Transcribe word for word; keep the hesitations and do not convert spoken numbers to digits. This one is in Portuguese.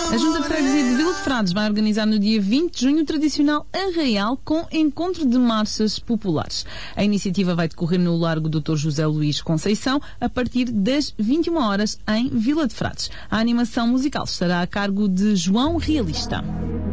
A Junta de Freguesia de Vila de Frades vai organizar no dia vinte de junho o tradicional Arraial com encontro de marchas populares. A iniciativa vai decorrer no Largo doutor José Luís Conceição a partir das vinte e uma horas em Vila de Frades. A animação musical estará a cargo de João Realista.